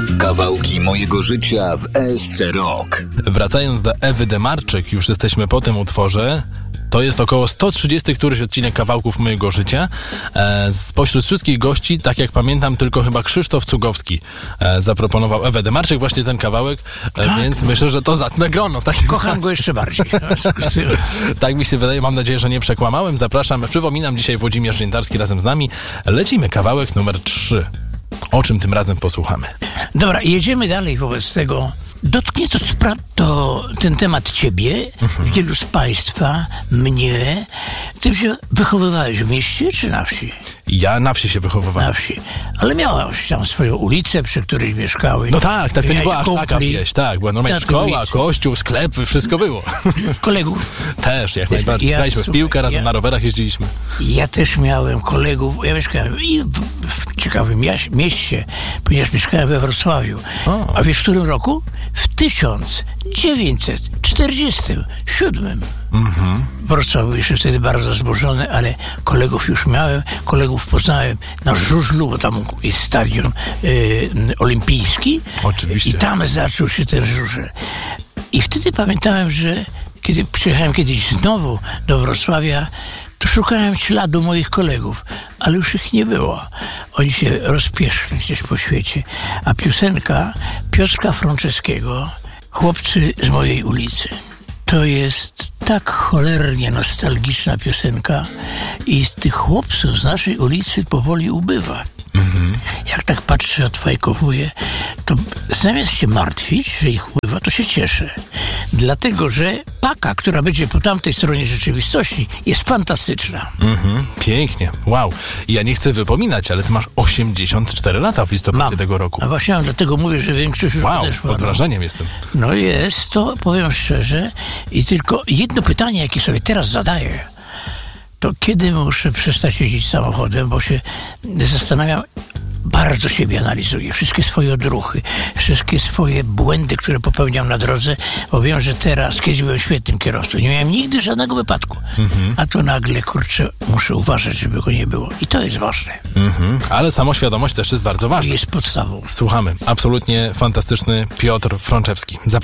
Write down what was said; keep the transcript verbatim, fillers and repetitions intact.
Kawałki mojego życia w E S C Rock. Wracając do Ewy Demarczyk, już jesteśmy po tym utworze. To jest około sto trzydziesty któryś odcinek Kawałków mojego życia. E, spośród wszystkich gości, tak jak pamiętam, tylko chyba Krzysztof Cugowski e, zaproponował Ewę Demarczyk właśnie ten kawałek, e, Tak. więc myślę, że to zacne grono. Tak, Kocham go jeszcze bardziej. tak mi się wydaje, mam nadzieję, że nie przekłamałem. Zapraszam, przypominam, dzisiaj Włodzimierz Jętarski razem z nami. Lecimy, kawałek numer trzy. O czym tym razem posłuchamy? Dobra, jedziemy dalej wobec tego. Dotknie to, spra- to ten temat ciebie, mhm. wielu z państwa, mnie. Ty się wychowywałeś w mieście czy na wsi? Ja na wsi się wychowywałem. Na wsi. Ale miałeś tam swoją ulicę, przy której mieszkałeś. No tak, tak, to nie była aż kumpli, taka wieś, tak, była normalnie szkoła, ulicy. kościół, sklepy, wszystko było. Kolegów. Też, jak Też, najbardziej. ja, Graliśmy w słuchaj, piłkę, razem ja- na rowerach jeździliśmy. Ja też miałem kolegów, ja mieszkałem i w, w ciekawym jaś- mieście, ponieważ mieszkałem we Wrocławiu. O. A wiesz w którym roku? W tysiąc dziewięćset czterdziestym siódmym. Mhm. Wrocław jeszcze wtedy bardzo zburzony, ale kolegów już miałem, kolegów poznałem na Żużlu, bo tam jest stadion y, olimpijski. Oczywiście. I tam zaczął się ten żużel. I wtedy pamiętałem, że kiedy przyjechałem kiedyś znowu do Wrocławia, to szukałem śladu moich kolegów, ale już ich nie było. Oni się rozpieszli gdzieś po świecie. A piosenka Piotrka Franceskiego, Chłopcy z mojej ulicy, to jest tak cholernie nostalgiczna piosenka i z tych chłopców z naszej ulicy powoli ubywa. Mhm. Jak tak patrzę, odfajkowuję, to zamiast się martwić, że ich ubywa, to się cieszę. Dlatego, że paka, która będzie po tamtej stronie rzeczywistości, jest fantastyczna. Mhm. Pięknie, wow. I ja nie chcę wypominać, ale ty masz osiemdziesiąt cztery lata w listopadzie Mam. tego roku. A właśnie dlatego mówię, że większość już Wow, odeszła. pod wrażeniem jestem. No jest to, powiem szczerze, i tylko jedno pytanie, jakie sobie teraz zadaję, to kiedy muszę przestać jeździć samochodem, bo się zastanawiam, bardzo siebie analizuję, wszystkie swoje odruchy, wszystkie swoje błędy, które popełniam na drodze, bo wiem, że teraz, kiedyś byłem świetnym kierowcą, nie miałem nigdy żadnego wypadku, mhm. a tu nagle, kurczę, muszę uważać, żeby go nie było. I to jest ważne. Mhm. Ale samoświadomość też jest bardzo ważna. Jest podstawą. Słuchamy. Absolutnie fantastyczny Piotr Frączewski.